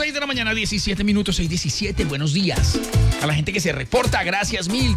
6 de la mañana, 17 minutos, 6:17. Buenos días. A la gente que se reporta, gracias mil.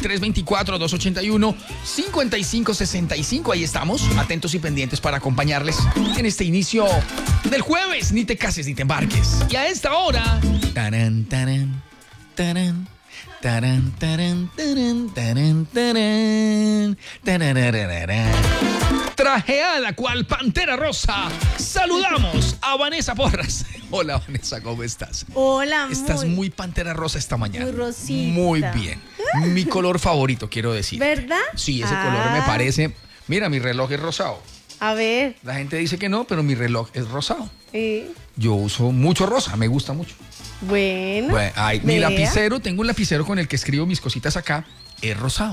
324-281-5565. Ahí estamos, atentos y pendientes para acompañarles en este inicio del jueves. Ni te cases ni te embarques. Y a esta hora. Tarán, tarán, tarán. Tarán, tarán, tarán, tarán, tarán, tararararán. Trajeada cual pantera rosa, saludamos a Vanessa Porras. Hola Vanessa, ¿cómo estás? Hola, Estás muy pantera rosa esta mañana. muy rosita. Muy bien. Mi color favorito, quiero decir. ¿Verdad? Sí, ese color me parece. Mira, mi reloj es rosado. A ver. La gente dice que no, pero mi reloj es rosado. Sí. Yo uso mucho rosa, me gusta mucho. Bueno. Mi vea. lapicero, tengo un lapicero con el que escribo mis cositas acá, es rosado.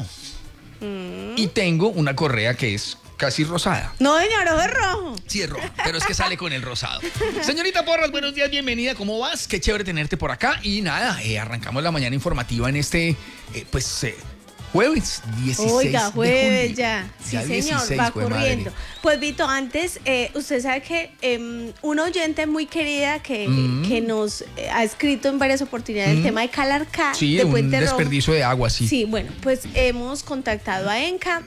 Y tengo una correa que es casi rosada. No, señor, ojo es rojo. Sí, es rojo, pero es que sale con el rosado. Señorita Porras, buenos días, bienvenida, ¿cómo vas? Qué chévere tenerte por acá. Y nada, arrancamos la mañana informativa en este, jueves 16 Oiga, jueves de junio. ya. Sí, señor, 16, va jue corriendo. madre. Pues, Vito, antes, usted sabe que una oyente muy querida que nos ha escrito en varias oportunidades el tema de Calarcá, Sí, de un Puente Rojo. desperdicio de agua, sí. Sí, bueno, pues hemos contactado a ENCA,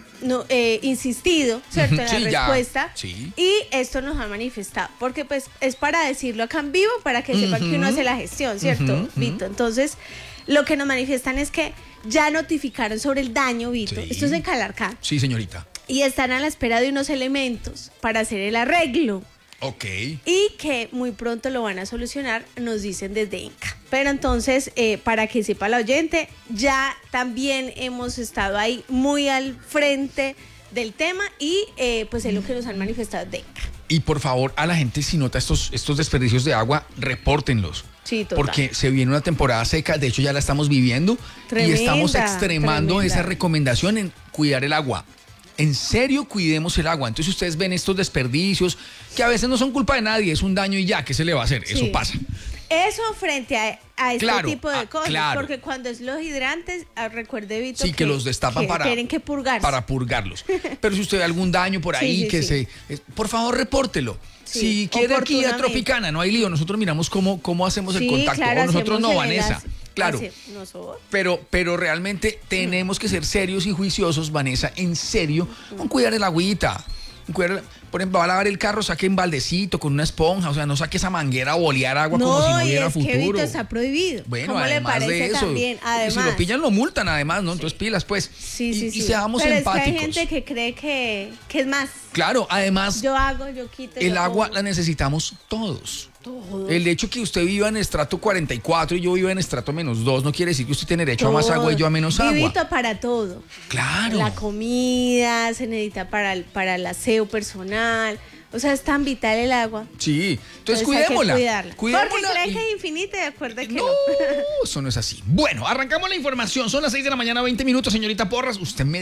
insistido, ¿cierto?, en Sí, la ya. respuesta. Sí. Y esto nos ha manifestado, porque pues es para decirlo acá en vivo, para que sepan que uno hace la gestión, ¿cierto, Vito? Entonces, lo que nos manifiestan es que ya notificaron sobre el daño, Vito. Sí. Esto es en Calarcá. Sí, señorita. Y están a la espera de unos elementos para hacer el arreglo. Ok. Y que muy pronto lo van a solucionar, nos dicen desde ENCA. Pero entonces, para que sepa la oyente, ya también hemos estado ahí muy al frente del tema y pues es lo que nos han manifestado desde ENCA. Y por favor, a la gente, si nota estos desperdicios de agua, repórtenlos. Sí, total. Porque se viene una temporada seca, de hecho ya la estamos viviendo. Tremenda, y estamos extremando tremenda. esa recomendación en cuidar el agua. En serio, cuidemos el agua. Entonces ustedes ven estos desperdicios, que a veces no son culpa de nadie, es un daño y ya, ¿qué se le va a hacer? Sí. Eso pasa. Eso frente a este Claro, tipo de cosas, claro. porque cuando es los hidrantes, recuerde, Vito, Sí, que los destapan para tienen que purgarse. para purgarlos. Pero si usted ve algún daño por ahí, Sí, que sí. por favor, repórtelo. Sí, Si quiere aquí a oportunamente. Tropicana, no hay lío. Nosotros miramos cómo hacemos el Sí, contacto. claro, O nosotros hacemos no, el Vanessa. enlace. Claro. Nosotros. Pero realmente tenemos que ser serios y juiciosos, Vanessa, en serio, con cuidar el agüita. Por ejemplo, va a lavar el carro, saque un baldecito con una esponja, o sea, no saque esa manguera a bolear agua como si no hubiera y es futuro. que, Vito, está prohibido. Bueno, ¿Cómo le además parece de eso, también? porque Además, si lo pillan lo multan además, ¿no? Entonces pilas, pues. sí, y seamos pero empáticos. es que hay gente que cree que es más. Claro, además, Yo quito. el yo agua pongo. la necesitamos todos. Todos. El hecho que usted viva en estrato 44 y yo viva en estrato -2 no quiere decir que usted tiene derecho a más agua y yo a menos agua. Vivito para todo. Claro. La comida se necesita para el aseo personal. O sea, es tan vital el agua. Sí, entonces hay que cuidémosla. cuidarla. Porque cree y- que es infinita y de acuerdo que No, no. eso no es así. Bueno, arrancamos la información. Son las 6 de la mañana, 20 minutos, señorita Porras. Usted me